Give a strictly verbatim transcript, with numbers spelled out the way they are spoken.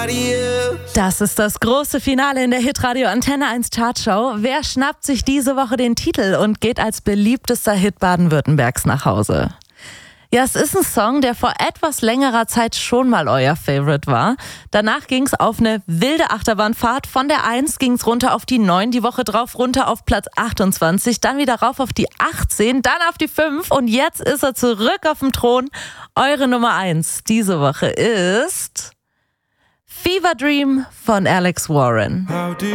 Das ist das große Finale in der Hitradio Antenne eins Chartshow. Wer schnappt sich diese Woche den Titel und geht als beliebtester Hit Baden-Württembergs nach Hause? Ja, es ist ein Song, der vor etwas längerer Zeit schon mal euer Favorite war. Danach ging es auf eine wilde Achterbahnfahrt. Von der eins ging es runter auf die neun, die Woche drauf runter auf Platz achtundzwanzig, dann wieder rauf auf die achtzehn, dann auf die fünf und jetzt ist er zurück auf dem Thron. Eure Nummer eins diese Woche ist Fever Dream von Alex Warren.